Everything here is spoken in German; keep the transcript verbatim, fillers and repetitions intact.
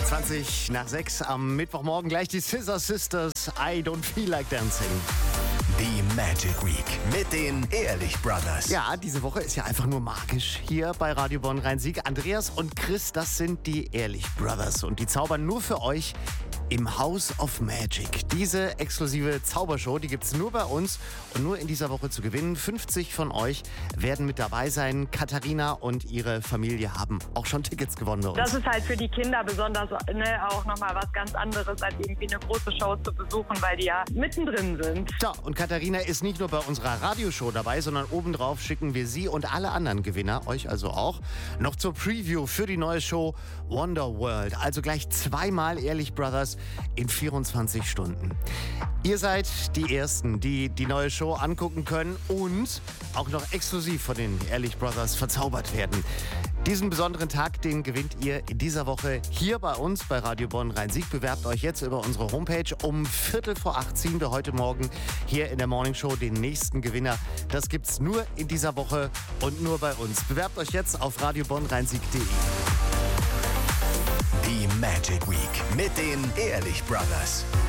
zwanzig nach sechs am Mittwochmorgen gleich die Scissor Sisters, I Don't Feel Like Dancing. Die Magic Week mit den Ehrlich Brothers. Ja, diese Woche ist ja einfach nur magisch hier bei Radio Bonn Rhein-Sieg. Andreas und Chris, das sind die Ehrlich Brothers und die zaubern nur für euch im House of Magic. Diese exklusive Zaubershow, die gibt's nur bei uns und nur in dieser Woche zu gewinnen. fünfzig von euch werden mit dabei sein. Katharina und ihre Familie haben auch schon Tickets gewonnen bei uns. Das ist halt für die Kinder besonders ne, auch nochmal was ganz anderes, als irgendwie eine große Show zu besuchen, weil die ja mittendrin sind. Ja, und Katharina ist nicht nur bei unserer Radioshow dabei, sondern obendrauf schicken wir sie und alle anderen Gewinner, euch also auch, noch zur Preview für die neue Show Wonder World. Also gleich zweimal Ehrlich Brothers in vierundzwanzig Stunden. Ihr seid die Ersten, die die neue Show angucken können und auch noch exklusiv von den Ehrlich Brothers verzaubert werden. Diesen besonderen Tag, den gewinnt ihr in dieser Woche hier bei uns bei Radio Bonn Rhein-Sieg. Bewerbt euch jetzt über unsere Homepage. Um Viertel vor acht ziehen wir heute Morgen hier in der Morning Show den nächsten Gewinner. Das gibt's nur in dieser Woche und nur bei uns. Bewerbt euch jetzt auf radio bonn rhein sieg punkt de. Die Magic Week mit den Ehrlich Brothers.